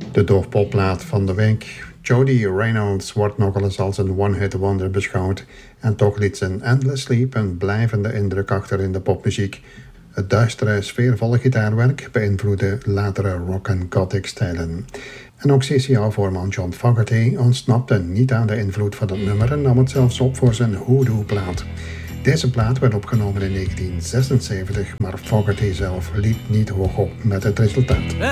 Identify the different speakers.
Speaker 1: De doofpopplaat van de week. Jody Reynolds wordt nogal eens als een one-hit wonder beschouwd en toch liet zijn Endless Sleep een blijvende indruk achter in de popmuziek. Het duistere, sfeervolle gitaarwerk beïnvloedde latere rock- en gothic-stijlen. En ook CCR-voorman John Fogerty ontsnapte niet aan de invloed van het nummer en nam het zelfs op voor zijn Hoodoo-plaat. Deze plaat werd opgenomen in 1976, maar Fogerty zelf liep niet hoog op met het resultaat.